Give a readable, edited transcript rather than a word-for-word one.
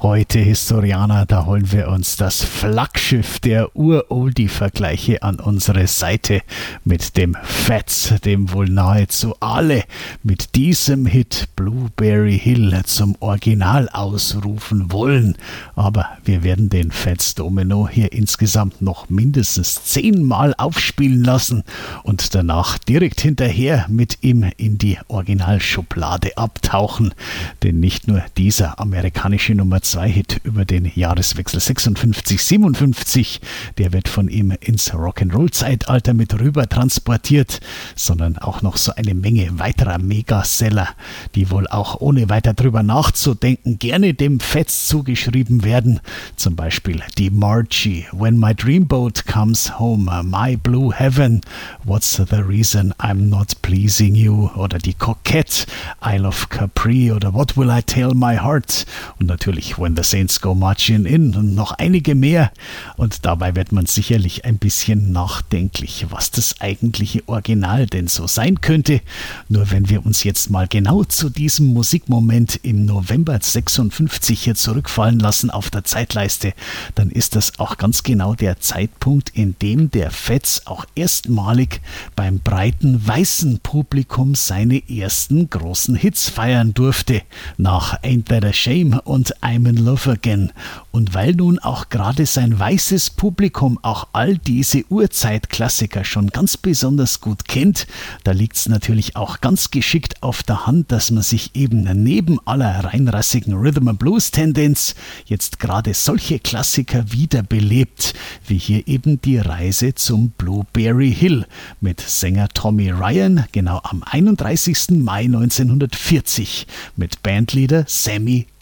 Heute, Historianer, da holen wir uns das Flaggschiff der Ur-Oldie-Vergleiche an unsere Seite mit dem Fats, dem wohl nahezu alle mit diesem Hit Blueberry Hill zum Original ausrufen wollen. Aber wir werden den Fats Domino hier insgesamt noch mindestens 10-mal aufspielen lassen und danach direkt hinterher mit ihm in die Originalschublade abtauchen. Denn nicht nur dieser amerikanische Nummer 2-Hit über den Jahreswechsel 56-57, der wird von ihm ins Rock'n'Roll-Zeitalter mit rüber transportiert, sondern auch noch so eine Menge weiterer Megaseller, die wohl auch ohne weiter drüber nachzudenken gerne dem Fats zugeschrieben werden. Zum Beispiel die Margie, When My Dreamboat Comes Home, My Blue Heaven, What's the Reason I'm Not Pleasing You, oder die Coquette, Isle of Capri oder What Will I Tell My Heart und natürlich When the Saints Go Marching In und noch einige mehr. Und dabei wird man sicherlich ein bisschen nachdenklich, was das eigentliche Original denn so sein könnte. Nur wenn wir uns jetzt mal genau zu diesem Musikmoment im November 56 hier zurückfallen lassen auf der Zeitleiste, dann ist das auch ganz genau der Zeitpunkt, in dem der Fats auch erstmalig beim breiten weißen Publikum seine ersten großen Hits feiern durfte, nach Ain't That a Shame und I'm in Love Again. Und weil nun auch gerade sein weißes Publikum auch all diese Urzeitklassiker schon ganz besonders gut kennt, da liegt es natürlich auch ganz geschickt auf der Hand, dass man sich eben neben aller reinrassigen Rhythm and Blues Tendenz jetzt gerade solche Klassiker wiederbelebt, wie hier eben die Reise zum Blueberry Hill mit Sänger Tommy Ryan, genau am 31. Mai 1940, mit Bandleader Sammy